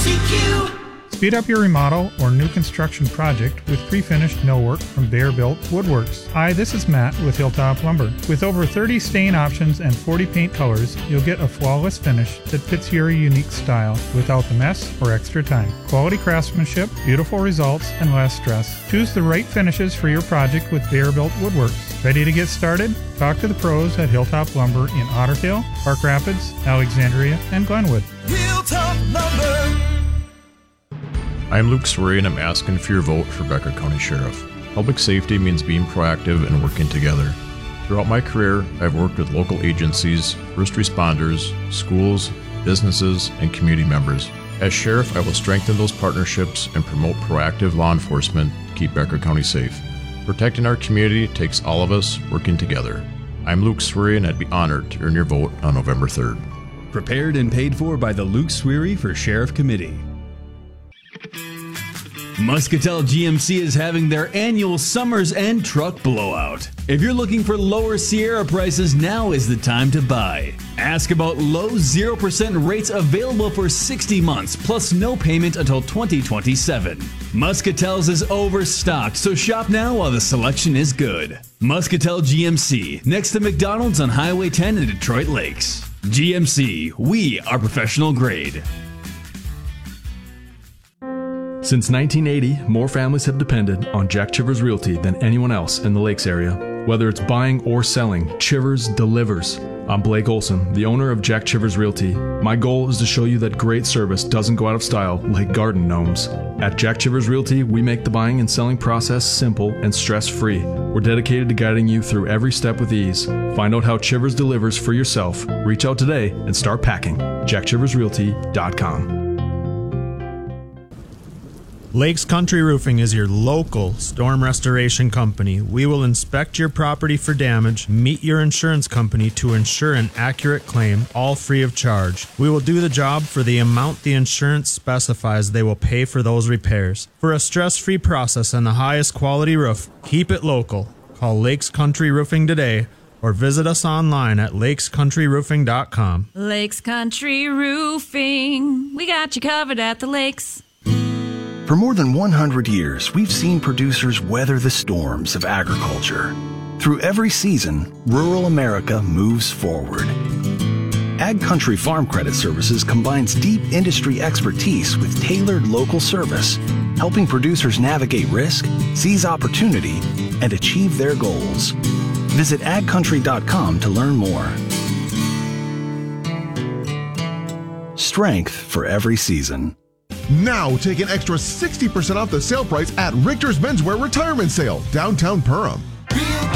LTQ. Speed up your remodel or new construction project with pre-finished millwork from Bear Built Woodworks. Hi, this is Matt with Hilltop Lumber. With over 30 stain options and 40 paint colors, you'll get a flawless finish that fits your unique style without the mess or extra time. Quality craftsmanship, beautiful results, and less stress. Choose the right finishes for your project with Bear Built Woodworks. Ready to get started? Talk to the pros at Hilltop Lumber in Otter Tail, Park Rapids, Alexandria, and Glenwood. Hilltop Lumber. I'm Luke Swery and I'm asking for your vote for Becker County Sheriff. Public safety means being proactive and working together. Throughout my career, I've worked with local agencies, first responders, schools, businesses, and community members. As sheriff, I will strengthen those partnerships and promote proactive law enforcement to keep Becker County safe. Protecting our community takes all of us working together. I'm Luke Swery and I'd be honored to earn your vote on November 3rd. Prepared and paid for by the Luke Swery for Sheriff Committee. Muscatel GMC is having their annual Summer's End Truck Blowout. If you're looking for lower Sierra prices, now is the time to buy. Ask about low 0% rates available for 60 months, plus no payment until 2027. Muscatel's is overstocked, so shop now while the selection is good. Muscatel GMC, next to McDonald's on Highway 10 in Detroit Lakes. GMC, we are professional grade. Since 1980, more families have depended on Jack Chivers Realty than anyone else in the Lakes area. Whether it's buying or selling, Chivers delivers. I'm Blake Olson, the owner of Jack Chivers Realty. My goal is to show you that great service doesn't go out of style like garden gnomes. At Jack Chivers Realty, we make the buying and selling process simple and stress-free. We're dedicated to guiding you through every step with ease. Find out how Chivers delivers for yourself. Reach out today and start packing. JackChiversRealty.com. Lakes Country Roofing is your local storm restoration company. We will inspect your property for damage, meet your insurance company to ensure an accurate claim, all free of charge. We will do the job for the amount the insurance specifies they will pay for those repairs. For a stress-free process and the highest quality roof, keep it local. Call Lakes Country Roofing today or visit us online at lakescountryroofing.com. Lakes Country Roofing. We got you covered at the lakes. For more than 100 years, we've seen producers weather the storms of agriculture. Through every season, rural America moves forward. Ag Country Farm Credit Services combines deep industry expertise with tailored local service, helping producers navigate risk, seize opportunity, and achieve their goals. Visit agcountry.com to learn more. Strength for every season. Now take an extra 60% off the sale price at Richter's Menswear Retirement Sale, downtown Perham.